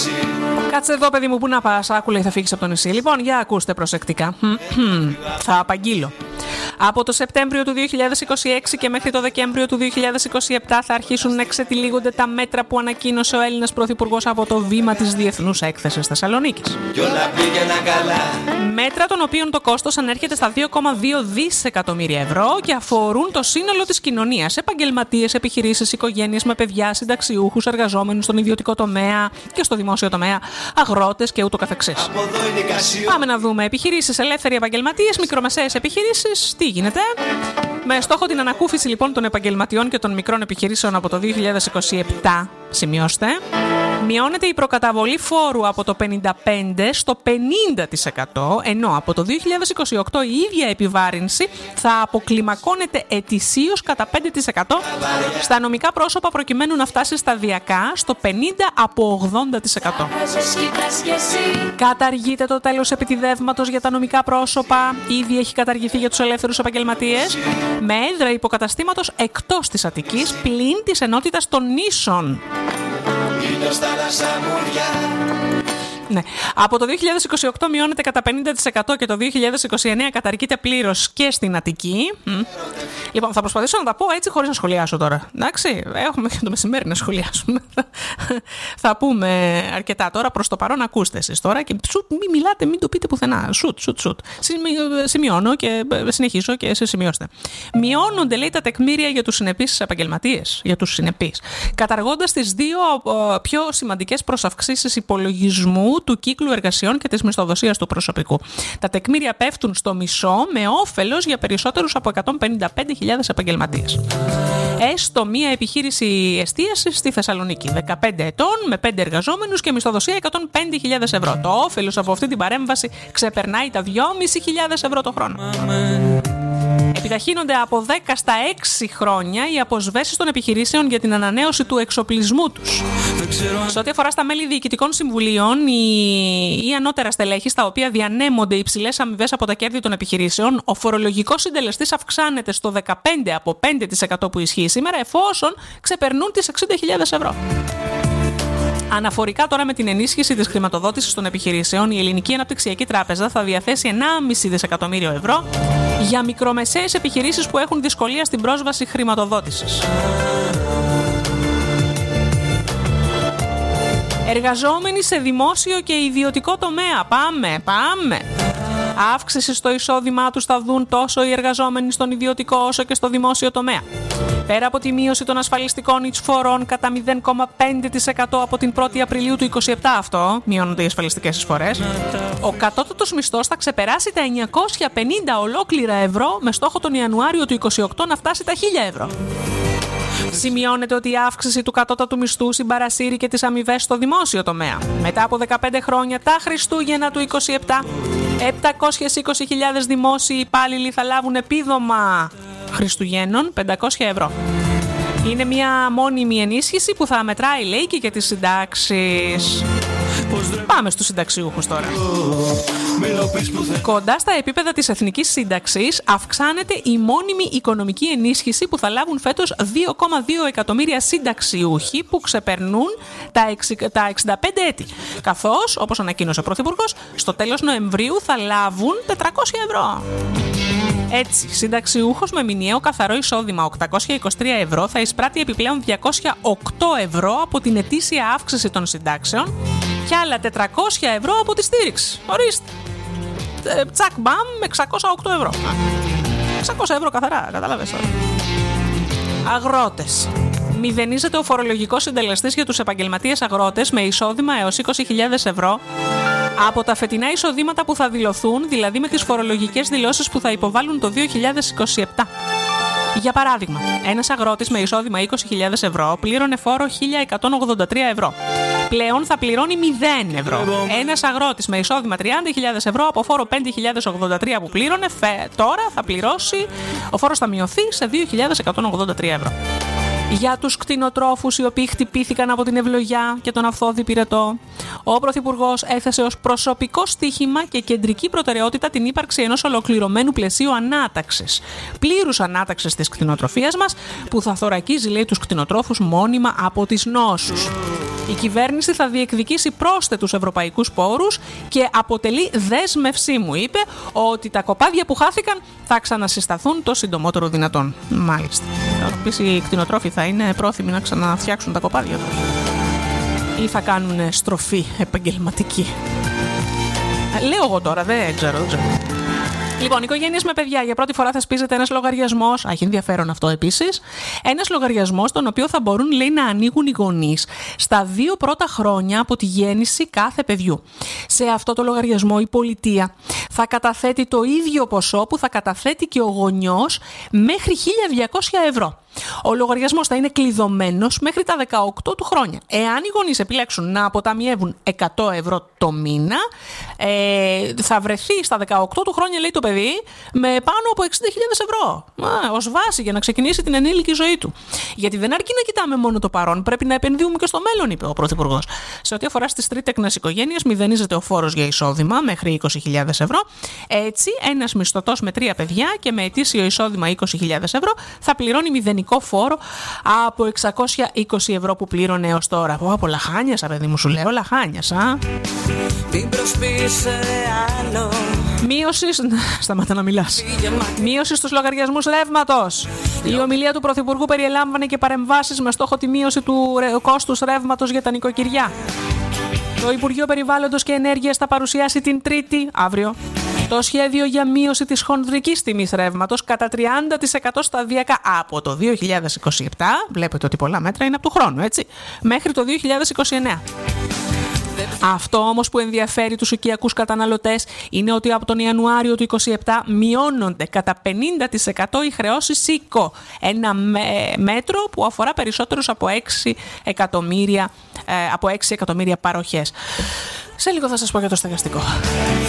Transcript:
Κάτσε εδώ, παιδί μου, που να πας. Άκου, λέει, θα φύγεις από το νησί. Λοιπόν, για ακούστε προσεκτικά. Θα απαγγείλω. Από το Σεπτέμβριο του 2026 και μέχρι το Δεκέμβριο του 2027 θα αρχίσουν να εξετυλίγονται τα μέτρα που ανακοίνωσε ο Έλληνας Πρωθυπουργός από το βήμα της Διεθνούς Έκθεσης Θεσσαλονίκης. Μέτρα των οποίων το κόστος ανέρχεται στα 2,2 δισεκατομμύρια ευρώ και αφορούν το σύνολο της κοινωνίας, επαγγελματίες, επιχειρήσεις, οικογένειες με παιδιά, συνταξιούχους, εργαζόμενους στον ιδιωτικό τομέα και στο δημόσιο τομέα, αγρότες και ούτω καθεξής. Πάμε να δούμε επιχειρήσεις, ελεύθεροι επαγγελματίες, μικρομεσαίες επιχειρήσεις. Τι γίνεται? Με στόχο την ανακούφιση λοιπόν των επαγγελματιών και των μικρών επιχειρήσεων από το 2027, σημειώστε, μειώνεται η προκαταβολή φόρου από το 55% στο 50%, ενώ από το 2028 η ίδια επιβάρυνση θα αποκλιμακώνεται ετησίως κατά 5% στα νομικά πρόσωπα προκειμένου να φτάσει σταδιακά στο 50% από 80%. Καταργείται το τέλος επιτιδεύματος για τα νομικά πρόσωπα, ήδη έχει καταργηθεί για τους ελεύθερους επαγγελματίες, με έδρα υποκαταστήματος εκτός της Αττικής, πλην της ενότητας των νήσων. Ναι. Από το 2028 μειώνεται κατά 50% και το 2029 καταργείται πλήρως και στην Αττική. Λοιπόν, θα προσπαθήσω να τα πω έτσι χωρίς να σχολιάσω τώρα. Εντάξει, έχουμε και το μεσημέρι να σχολιάσουμε. Θα πούμε αρκετά τώρα. Προς το παρόν ακούστε εσείς τώρα και μην μιλάτε, μην το πείτε πουθενά. Σουτ. Σημειώνω και συνεχίζω και εσείς σημειώστε. Μειώνονται, λέει, τα τεκμήρια για τους συνεπείς επαγγελματίες, για τους συνεπείς, καταργώντας τις δύο πιο σημαντικές προσαυξήσεις υπολογισμού του κύκλου εργασιών και της μισθοδοσίας του προσωπικού. Τα τεκμήρια πέφτουν στο μισό με όφελος για περισσότερους από 155.000 επαγγελματίες. Έστω μία επιχείρηση εστίασης στη Θεσσαλονίκη, 15 ετών, με 5 εργαζόμενους και μισθοδοσία 105.000 ευρώ. Το όφελος από αυτή την παρέμβαση ξεπερνάει τα 2.500 ευρώ το χρόνο. Επιταχύνονται από 10 στα 6 χρόνια οι αποσβέσεις των επιχειρήσεων για την ανανέωση του εξοπλισμού τους. Σε ό,τι αφορά στα μέλη διοικητικών συμβουλίων ή ανώτερα στελέχη, στα οποία διανέμονται υψηλές αμοιβές από τα κέρδη των επιχειρήσεων, ο φορολογικός συντελεστής αυξάνεται στο 15% από 5% που ισχύει σήμερα, εφόσον ξεπερνούν τις 60.000 ευρώ. Αναφορικά τώρα με την ενίσχυση της χρηματοδότησης των επιχειρήσεων, η Ελληνική Αναπτυξιακή Τράπεζα θα διαθέσει 1,5 δισεκατομμύριο ευρώ για μικρομεσαίες επιχειρήσεις που έχουν δυσκολία στην πρόσβαση χρηματοδότησης. Εργαζόμενοι σε δημόσιο και ιδιωτικό τομέα. Πάμε. Αύξηση στο εισόδημά τους θα δουν τόσο οι εργαζόμενοι στον ιδιωτικό όσο και στο δημόσιο τομέα. Πέρα από τη μείωση των ασφαλιστικών εισφορών κατά 0,5% από την 1η Απριλίου του 2027, αυτό μειώνονται οι ασφαλιστικές εισφορές, ο κατώτατος μισθός θα ξεπεράσει τα 950 ολόκληρα ευρώ με στόχο τον Ιανουάριο του 2028 να φτάσει τα 1.000 ευρώ. Σημειώνεται ότι η αύξηση του κατώτατου μισθού συμπαρασύρει και τις αμοιβές στο δημόσιο τομέα. Μετά από 15 χρόνια, τα Χριστούγεννα του 2027, 720.000 δημόσιοι υπάλληλοι θα λάβουν επίδομα Χριστουγέννων 500 ευρώ. Είναι μια μόνιμη ενίσχυση που θα μετράει, λέει, και για τις συντάξεις. Πάμε στους συνταξιούχους τώρα. Κοντά στα επίπεδα της εθνικής σύνταξης αυξάνεται η μόνιμη οικονομική ενίσχυση που θα λάβουν φέτος 2,2 εκατομμύρια συνταξιούχοι που ξεπερνούν τα 65 έτη. Καθώς, όπως ανακοίνωσε ο Πρωθυπουργός, στο τέλος Νοεμβρίου θα λάβουν 400 ευρώ. Έτσι, συνταξιούχος με μηνιαίο καθαρό εισόδημα 823 ευρώ θα εισπράττει επιπλέον 208 ευρώ από την ετήσια αύξηση των συντάξεων και άλλα 400 ευρώ από τη στήριξη. Ορίστε. Τσακ μπαμ με 608 ευρώ. 600 ευρώ καθαρά, καταλάβες. Αγρότες. Μηδενίζεται ο φορολογικός συντελεστής για τους επαγγελματίες αγρότες με εισόδημα έως 20.000 ευρώ από τα φετινά εισοδήματα που θα δηλωθούν, δηλαδή με τις φορολογικές δηλώσεις που θα υποβάλουν το 2027. Για παράδειγμα, ένας αγρότης με εισόδημα 20.000 ευρώ πλήρωνε φόρο 1.183 ευρώ. Πλέον θα πληρώνει 0 ευρώ. Ένας αγρότης με εισόδημα 30.000 ευρώ από φόρο 5.083 που πλήρωνε, τώρα θα πληρώσει, ο φόρος θα μειωθεί σε 2.183 ευρώ. Για τους κτηνοτρόφους οι οποίοι χτυπήθηκαν από την ευλογιά και τον αυθόδη πυρετό, ο Πρωθυπουργός έθεσε ως προσωπικό στίχημα και κεντρική προτεραιότητα την ύπαρξη ενός ολοκληρωμένου πλαισίου ανάταξης, πλήρους ανάταξης της κτηνοτροφίας μας, που θα θωρακίζει, λέει, τους κτηνοτρόφους μόνιμα από τις νόσους. Η κυβέρνηση θα διεκδικήσει πρόσθετους ευρωπαϊκούς πόρους και αποτελεί δέσμευσή μου, είπε, ότι τα κοπάδια που χάθηκαν θα ξανασυσταθούν το συντομότερο δυνατόν. Μάλιστα. Επίσης οι κτηνοτρόφοι θα είναι πρόθυμοι να ξαναφτιάξουν τα κοπάδια τους ή θα κάνουν στροφή επαγγελματική. Λέω εγώ τώρα, δεν ξέρω. Λοιπόν, οικογένειες με παιδιά. Για πρώτη φορά θεσπίζεται ένας λογαριασμός. Έχει ενδιαφέρον αυτό επίσης. Ένας λογαριασμός, τον οποίο θα μπορούν, λέει, να ανοίγουν οι γονείς στα 2 πρώτα χρόνια από τη γέννηση κάθε παιδιού. Σε αυτό το λογαριασμό η πολιτεία θα καταθέτει το ίδιο ποσό που θα καταθέτει και ο γονιός μέχρι 1.200 ευρώ. Ο λογαριασμός θα είναι κλειδωμένος μέχρι τα 18 του χρόνια. Εάν οι γονείς επιλέξουν να αποταμιεύουν 100 ευρώ το μήνα, θα βρεθεί στα 18 του χρόνια, λέει, το παιδί με πάνω από 60.000 ευρώ ως βάση για να ξεκινήσει την ενήλικη ζωή του. Γιατί δεν αρκεί να κοιτάμε μόνο το παρόν, πρέπει να επενδύουμε και στο μέλλον, είπε ο Πρωθυπουργός. Σε ό,τι αφορά στις τρίτεκνες οικογένειες, μηδενίζεται ο φόρος για εισόδημα μέχρι 20.000 ευρώ. Έτσι, ένας μισθωτός με 3 παιδιά και με ετήσιο εισόδημα 20.000 ευρώ θα πληρώνει μηδενικό φόρο από 620 ευρώ που πλήρωνε έως τώρα. Πω, λαχάνιασα, παιδί μου, σου λέω, λαχάνιασα. Μείωση. Σταμάτα να μιλάς. Μείωση στους λογαριασμούς ρεύματος. Η ομιλία του Πρωθυπουργού περιελάμβανε και παρεμβάσεις με στόχο τη μείωση του κόστους ρεύματος για τα νοικοκυριά. Το Υπουργείο Περιβάλλοντος και Ενέργειας θα παρουσιάσει την Τρίτη, αύριο, το σχέδιο για μείωση της χονδρικής τιμής ρεύματος κατά 30% σταδιακά από το 2027, βλέπετε ότι πολλά μέτρα είναι από του χρόνου, έτσι, μέχρι το 2029. Αυτό όμως που ενδιαφέρει τους οικιακούς καταναλωτές είναι ότι από τον Ιανουάριο του 2027 μειώνονται κατά 50% οι χρεώσεις ΣΥΚΟ. Ένα μέτρο που αφορά περισσότερους από 6 εκατομμύρια παροχές. Σε λίγο θα σας πω για το στεγαστικό.